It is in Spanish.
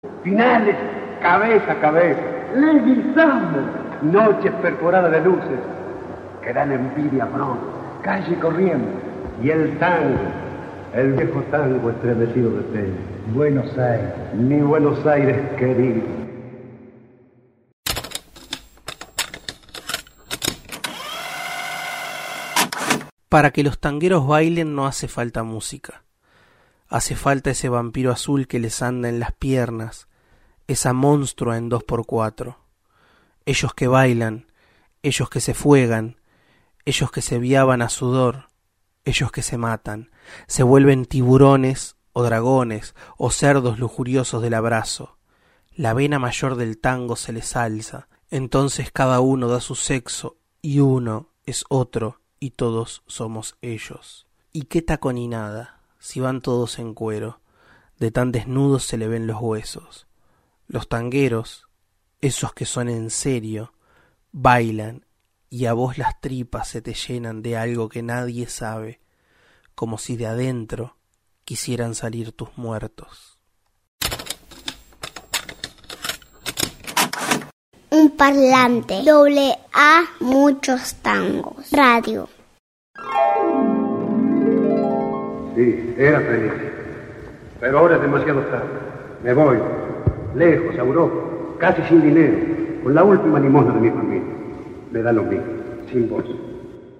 Finales cabeza a cabeza. Leguizamo. Noches perforadas de luces que dan envidia pronto. Calle corriendo. Y el tango. El viejo tango estremecido de pena. Buenos Aires. Mi Buenos Aires querido. Para que los tangueros bailen no hace falta música. Hace falta ese vampiro azul que les anda en las piernas, esa monstrua en 2x4. Ellos que bailan, ellos que se fuegan, ellos que se viaban a sudor, ellos que se matan, se vuelven tiburones o dragones o cerdos lujuriosos del abrazo. La vena mayor del tango se les alza, entonces cada uno da su sexo y uno es otro y todos somos ellos. ¿Y qué taconinada? Si van todos en cuero, de tan desnudos se le ven los huesos. Los tangueros, esos que son en serio, bailan y a vos las tripas se te llenan de algo que nadie sabe, como si de adentro quisieran salir tus muertos. Un parlante, AA, muchos tangos, radio. Sí, era feliz. Pero ahora es demasiado tarde. Me voy, lejos, a Europa, casi sin dinero, con la última limosna de mi familia. Me da lo mismo, sin vos.